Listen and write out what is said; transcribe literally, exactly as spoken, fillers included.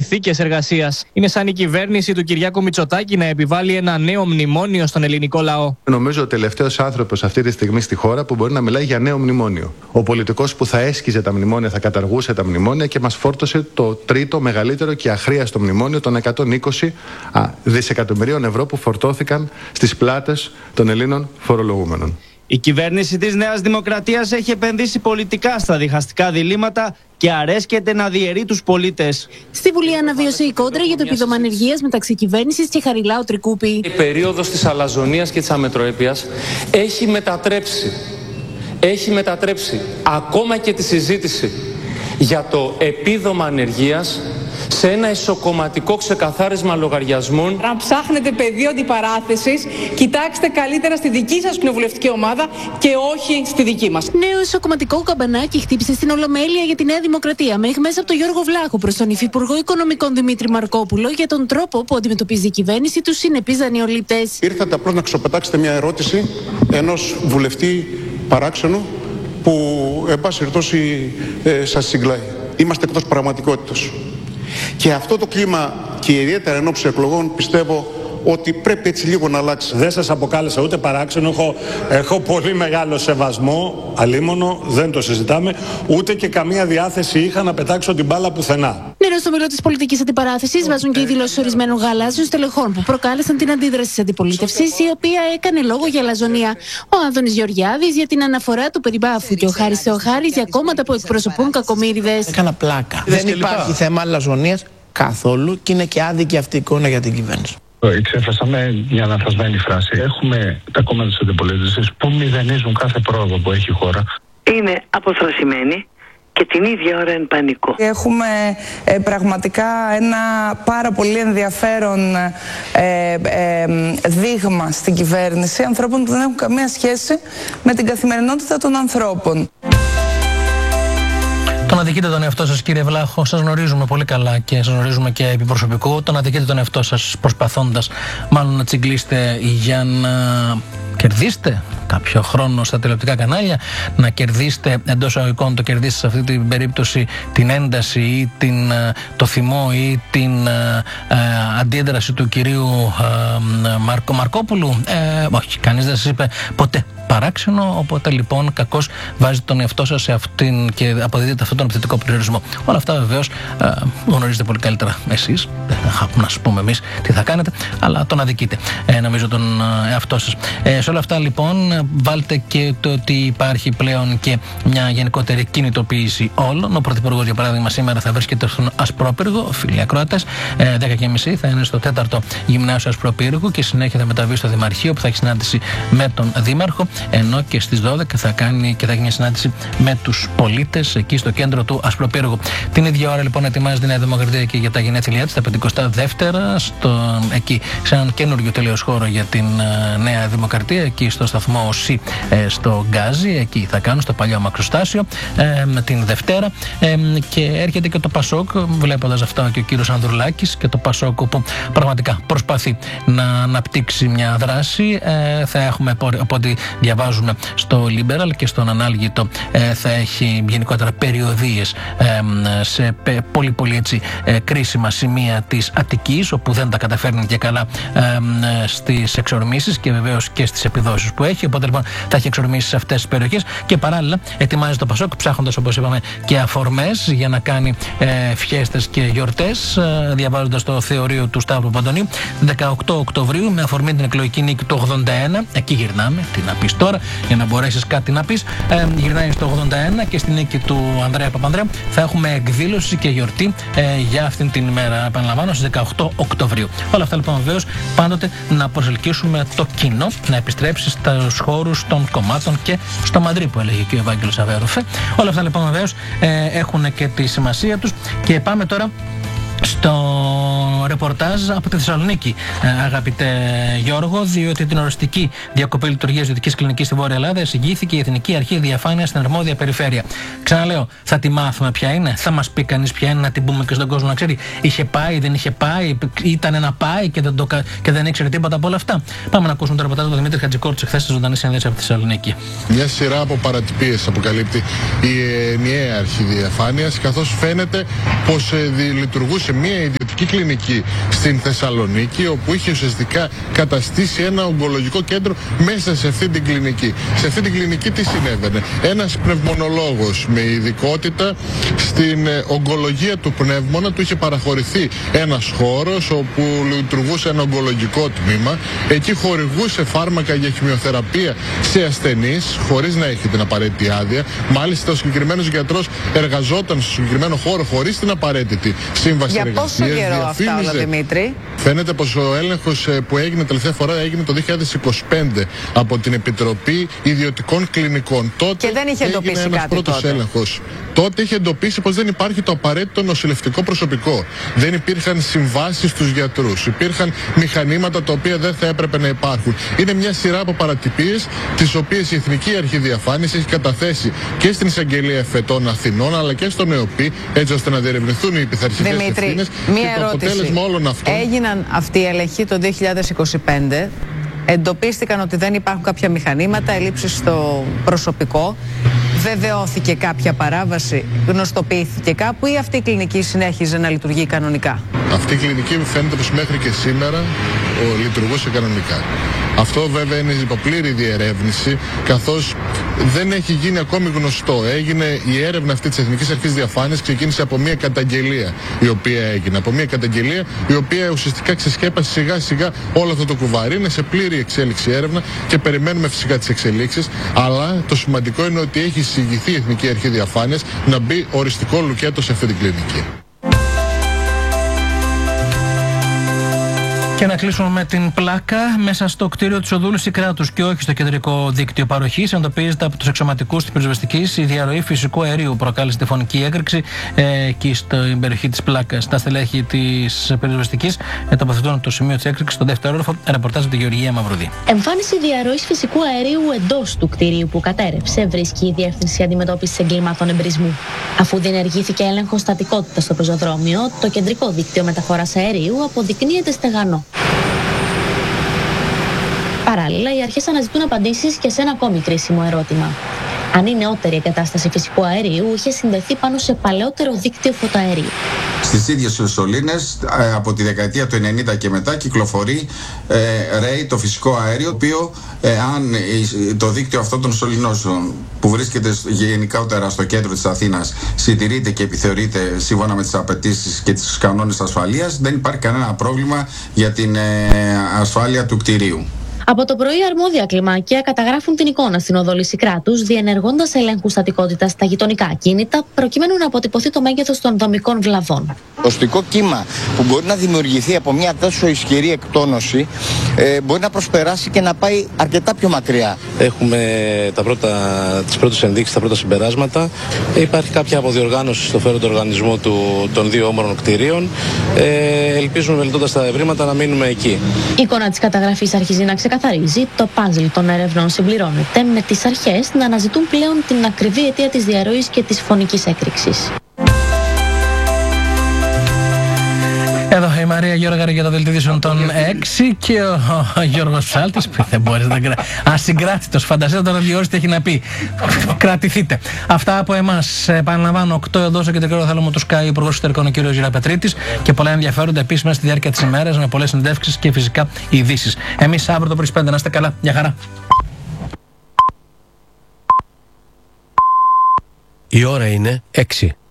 συνθήκες εργασίας. Είναι σαν η κυβέρνηση του Κυριάκου Μητσοτάκη να επιβάλλει ένα νέο μνημόνιο στον ελληνικό λαό. Νομίζω ο τελευταίος άνθρωπος αυτή τη στιγμή στη χώρα που μπορεί να μιλάει για νέο μνημόνιο. Ο πολιτικός που θα έσκιζε τα μνημόνια, θα καταργούσε τα μνημόνια και μας φόρτωσε το τρίτο μεγαλύτερο και αχρίαστο μνημόνιο των εκατόν είκοσι δισεκατομμυρίων ευρώ που φορτώθηκαν στις πλάτες των Ελλήνων φορολογούμενων. Η κυβέρνηση της Νέας Δημοκρατίας έχει επενδύσει πολιτικά στα διχαστικά διλήμματα και αρέσκεται να διαιρεί τους πολίτες. Στη Βουλή αναβίωσε η κόντρα για το επίδομα ανεργίας μεταξύ κυβέρνησης και Χαριλάου Τρικούπη. Η περίοδος της αλαζονίας και της αμετροέπειας έχει μετατρέψει, έχει μετατρέψει ακόμα και τη συζήτηση για το επίδομα ανεργίας σε ένα ισοκομματικό ξεκαθάρισμα λογαριασμών. Αν ψάχνετε πεδίο αντιπαράθεσης, κοιτάξτε καλύτερα στη δική σας κοινοβουλευτική ομάδα και όχι στη δική μας. Νέο ισοκομματικό καμπανάκι χτύπησε στην Ολομέλεια για τη Νέα Δημοκρατία, μέχρι μέσα από τον Γιώργο Βλάχο προς τον Υφυπουργό Οικονομικών Δημήτρη Μαρκόπουλο για τον τρόπο που αντιμετωπίζει η κυβέρνηση τους συνεπείς δανειολήπτες. Ήρθατε απλώς να ξοπετάξετε μια ερώτηση ενός βουλευτή παράξενου που, εν πάση περιπτώσει, ε, σας συγκλάει. Είμαστε εκτός πραγματικότητας. Και αυτό το κλίμα και ιδιαίτερα εν ώψη εκλογών πιστεύω ότι πρέπει έτσι λίγο να αλλάξει. Δεν σας αποκάλεσα ούτε παράξενο, έχω, έχω πολύ μεγάλο σεβασμό, αλίμονο, δεν το συζητάμε, ούτε και καμία διάθεση είχα να πετάξω την μπάλα πουθενά. Νερό στο μήλο της πολιτικής αντιπαράθεσης βάζουν και οι δηλώσεις ορισμένων γαλάζιων στελεχών που προκάλεσαν την αντίδραση της αντιπολίτευσης, η οποία έκανε λόγο για αλαζονία. Ο Άδωνης Γεωργιάδης για την αναφορά του περιμπάφου και ο Χάρης Θεοχάρης για κόμματα που εκπροσωπούν κακομοίριδες. Έκανα πλάκα. Δεν υπάρχει θέμα αλαζονίας καθόλου και είναι και άδικη αυτή η εικόνα για την κυβέρνηση. Εξέφρασαμε μια λανθασμένη φράση. Έχουμε τα κόμματα της αντιπολίτευσης που μηδενίζουν κάθε πρόοδο που έχει η χώρα. Είναι αποθρασιμένοι και την ίδια ώρα εν πανικό. Έχουμε ε, πραγματικά ένα πάρα πολύ ενδιαφέρον ε, ε, δείγμα στην κυβέρνηση ανθρώπων που δεν έχουν καμία σχέση με την καθημερινότητα των ανθρώπων. Το να αδικείτε τον εαυτό σας, κύριε Βλάχο, σας γνωρίζουμε πολύ καλά και σας γνωρίζουμε και επί προσωπικού. Το να αδικείτε τον εαυτό σας προσπαθώντας μάλλον να τσιγκλίσετε για να κερδίσετε κάποιο χρόνο στα τηλεοπτικά κανάλια, να κερδίσετε εντός αγωγικών, το κερδίσετε σε αυτή την περίπτωση την ένταση ή την, το θυμό ή την ε, ε, αντίδραση του κυρίου ε, Μαρκο, Μαρκόπουλου. Ε, όχι, κανείς δεν σας είπε ποτέ παράξενο, οπότε λοιπόν κακώς βάζετε τον εαυτό σας σε αυτήν και αποδίδετε αυτόν τον επιθετικό περιορισμό. Όλα αυτά βεβαίως ε, γνωρίζετε πολύ καλύτερα εσείς, δεν θα να σας πούμε εμείς τι θα κάνετε, αλλά τον αδικείτε ε, νομίζω τον ε, εαυτό σας. Ε, σε όλα αυτά λοιπόν βάλτε και το ότι υπάρχει πλέον και μια γενικότερη κινητοποίηση όλων. Ο Πρωθυπουργός για παράδειγμα σήμερα θα βρίσκεται στον Ασπρόπυργο, φίλοι ακροατές, ε, δέκα και μισή θα είναι στο τέταρτο γυμνάσιο Ασπροπύργου και συνέχεια θα μεταβεί στο Δημαρχείο που θα έχει συνάντηση με τον Δήμαρχο, ενώ και στις δώδεκα θα κάνει και θα γίνει συνάντηση με τους πολίτες εκεί στο κέντρο του Ασπροπύργου. Την ίδια ώρα λοιπόν ετοιμάζεται η Νέα Δημοκρατία και για τα γενέθλιά της, τα πενηκοστά δεύτερα, στο, εκεί σε έναν καινούριο τελείως χώρο για την uh, Νέα Δημοκρατία, εκεί στο σταθμό ΟΣΥ ε, στο Γκάζι, εκεί θα κάνουν στο παλιό Μακροστάσιο ε, με την Δευτέρα ε, και έρχεται και το Πασόκ, βλέποντας αυτά και ο κύριος Ανδρουλάκης και το Πασόκ που πραγματικά προσπαθεί να αναπτύξει μια δράση. Ε, θα έχουμε από ό,τι διαβάζουμε στο Liberal και στον Ανάλγητο ε, θα έχει γενικότερα περιοδίες ε, σε πε, πολύ πολύ έτσι ε, κρίσιμα σημεία της Αττικής, όπου δεν τα καταφέρνει και καλά ε, ε, στις εξορμήσεις και βεβαίως και στις επιδόσεις που έχει, οπότε λοιπόν θα έχει εξορμήσεις σε αυτές τις περιοχές και παράλληλα ετοιμάζει το Πασόκ ψάχνοντας όπως είπαμε και αφορμές για να κάνει ε, φιέστες και γιορτές, ε, διαβάζοντας το θεωρείο του Σταύρου Παντονίου δεκαοκτώ Οκτωβρίου με αφορμή την εκλογική νίκη του ογδόντα ένα. Εκεί γυρνάμε, τι να πεις τώρα για να μπορέσεις κάτι να πεις. Ε, γυρνάει στο ογδόντα ένα και στη νίκη του Ανδρέα Παπανδρέου θα έχουμε εκδήλωση και γιορτή ε, για αυτήν την ημέρα, επαναλαμβάνω, στις δεκαοκτώ Οκτωβρίου. Όλα αυτά λοιπόν βεβαίως πάντοτε να προσελκύσουμε το κοινό να επιστρέψει στους χώρους των κομμάτων και στο Μαντρί που έλεγε και ο Ευάγγελος Αβέροφε. Όλα αυτά λοιπόν βεβαίως ε, έχουν και τη σημασία τους και πάμε τώρα στο ρεπορτάζ από τη Θεσσαλονίκη, αγαπητέ Γιώργο, διότι την οριστική διακοπή λειτουργίας ιδιωτικής κλινικής στη Βόρεια Ελλάδα εισηγήθηκε η Εθνική Αρχή Διαφάνειας στην αρμόδια περιφέρεια. Ξαναλέω, θα τη μάθουμε ποια είναι, θα μας πει κανείς ποια είναι, να την πούμε και στον κόσμο να ξέρει. Είχε πάει, δεν είχε πάει, ήταν να πάει και δεν, το, και δεν ήξερε τίποτα από όλα αυτά. Πάμε να ακούσουμε το ρεπορτάζ του Δημήτρη Χατζικόρτς εχθές στη ζωντανή συνέντευξη από τη Θεσσαλονίκη. Μια σειρά από παρατυπίες αποκαλύπτει η ενιαία Αρχή Διαφάνειας, καθώς φαίνεται πως ε, λειτουργούσε σε μια ιδιωτική κλινική στην Θεσσαλονίκη, όπου είχε ουσιαστικά καταστήσει ένα ογκολογικό κέντρο μέσα σε αυτή την κλινική. Σε αυτή την κλινική τι συνέβαινε? Ένας πνευμονολόγος με ειδικότητα στην ε, ογκολογία του πνεύμονα του είχε παραχωρηθεί ένας χώρος όπου λειτουργούσε ένα ογκολογικό τμήμα. Εκεί χορηγούσε φάρμακα για χημειοθεραπεία σε ασθενείς χωρίς να έχει την απαραίτητη άδεια. Μάλιστα ο συγκεκριμένος γιατρός εργαζόταν στο συγκεκριμένο χώρο χωρίς την απαραίτητη σύμβαση εργασίας. Για πόσο καιρό αυτά όλα, Δημήτρη? Φαίνεται πως ο έλεγχος που έγινε τελευταία φορά έγινε το δύο χιλιάδες είκοσι πέντε από την Επιτροπή Ιδιωτικών Κλινικών. Τότε και δεν είχε εντοπίσει έγινε κάτι πρώτος τότε. Έλεγχος. Τότε είχε εντοπίσει πως δεν υπάρχει το απαραίτητο νοσηλευτικό προσωπικό. Δεν υπήρχαν συμβάσεις στους γιατρούς. Υπήρχαν μηχανήματα τα οποία δεν θα έπρεπε να υπάρχουν. Είναι μια σειρά από παρατυπίες, τις οποίες η Εθνική Αρχή Διαφάνειας έχει καταθέσει και στην Εισαγγελία Εφετών Αθηνών αλλά και στον ΕΟΠΗ, έτσι ώστε να διερευνηθούν οι πειθαρχικές ευθύνες. Μία και το ερώτηση. αποτέλεσμα όλων αυτών. Έγιναν αυτοί οι έλεγχοι το δύο χιλιάδες είκοσι πέντε. Εντοπίστηκαν ότι δεν υπάρχουν κάποια μηχανήματα, ελλείψεις στο προσωπικό. Βεβαιώθηκε κάποια παράβαση, γνωστοποιήθηκε κάπου ή αυτή η κλινική συνέχιζε να λειτουργεί κανονικά? Αυτή η κλινική φαίνεται πως μέχρι και σήμερα ο, λειτουργούσε κανονικά. Αυτό βέβαια είναι υποπλήρη διερεύνηση, καθώς δεν έχει γίνει ακόμη γνωστό. Έγινε η έρευνα αυτή της Εθνικής Αρχής Διαφάνειας, ξεκίνησε από μια καταγγελία η οποία έγινε. Από μια καταγγελία η οποία ουσιαστικά ξεσκέπασε σιγά σιγά όλο αυτό το κουβάρι. Είναι σε πλήρη εξέλιξη έρευνα και περιμένουμε φυσικά τις εξελίξεις. Αλλά το σημαντικό είναι ότι έχει εισηγηθεί η Εθνική Αρχή Διαφάνειας να μπει οριστικό λουκέτο σε αυτή την κλινική. Και να κλείσουμε με την πλάκα. Μέσα στο κτίριο της Οδούλου Σικράτους και όχι στο κεντρικό δίκτυο παροχής, εντοπίζεται από τους εξωματικούς της πυροσβεστικής η διαρροή φυσικού αερίου. Προκάλεσε τη φωνική έκρηξη ε, εκεί στην περιοχή της πλάκας. Τα στελέχη της πυροσβεστικής τοποθετούν το σημείο της έκρηξης στο δεύτερο όροφο. Ρεπορτάζ από τη Γεωργία Μαυρουδή. Εμφάνιση διαρροής φυσικού αερίου εντός του κτιρίου που κατέρευσε βρίσκει η Διεύθυνση Αντιμετώπισης Εγκλημάτων Εμπρισμού. Αφού διενεργήθηκε έλεγχος στατικότητας στο πεζοδρόμιο, το κεντρικό δίκτυο μεταφοράς αερίου αποδεικνύεται στεγανό. Παράλληλα, οι αρχές αναζητούν απαντήσεις και σε ένα ακόμη κρίσιμο ερώτημα. Αν η νεότερη εγκατάσταση φυσικού αερίου είχε συνδεθεί πάνω σε παλαιότερο δίκτυο φωτοαερίου. Στις ίδιες σωλήνες από τη δεκαετία του ενενήντα και μετά κυκλοφορεί ε, ρέει το φυσικό αέριο, το οποίο ε, αν το δίκτυο αυτό των σωληνώσεων που βρίσκεται γενικότερα στο κέντρο της Αθήνας συντηρείται και επιθεωρείται σύμφωνα με τις απαιτήσεις και τις κανόνες ασφαλείας, δεν υπάρχει κανένα πρόβλημα για την ε, ασφάλεια του κτηρίου. Από το πρωί, αρμόδια κλιμάκια καταγράφουν την εικόνα στην οδό Λυσικράτους, διενεργώντας ελέγχους στατικότητας στα γειτονικά ακίνητα, προκειμένου να αποτυπωθεί το μέγεθος των δομικών βλαβών. Το οστικό κύμα που μπορεί να δημιουργηθεί από μια τόσο ισχυρή εκτόνωση ε, μπορεί να προσπεράσει και να πάει αρκετά πιο μακριά. Έχουμε τα πρώτα, τις πρώτες ενδείξεις, τα πρώτα συμπεράσματα. Υπάρχει κάποια αποδιοργάνωση στο φέροντο οργανισμό του, των δύο όμορων κτηρίων. Ε, ελπίζουμε, μελετώντας τα ευρήματα, να μείνουμε εκεί. Η εικόνα της καταγραφής αρχίζει να ξεκαθαρίζει. Το παζλ των ερευνών συμπληρώνεται με τις αρχές να αναζητούν πλέον την ακριβή αιτία της διαρροής και της φωνικής έκρηξης. Εδώ η Μαρία Γιώργαρη για το δελτίο των έξι και ο, ο Γιώργος Ψάλτης που δεν μπορεί να κρατήσει. Ασυγκράτητος, φανταστείτε τώρα δύο ώρες τι έχει να πει. Κρατηθείτε. Αυτά από εμάς. Επαναλαμβάνω, οκτώ εδώ στο κεντρικό θάλαμο του Sky, ο Υπουργός Εσωτερικών ο κ. Γεραπετρίτης και πολλά ενδιαφέροντα επίσημα στη διάρκεια της ημέρας με πολλές συνεντεύξεις και φυσικά ειδήσεις. Εμείς αύριο το πρωί πέντε να είστε καλά. Γεια χαρά. Η ώρα είναι έξι.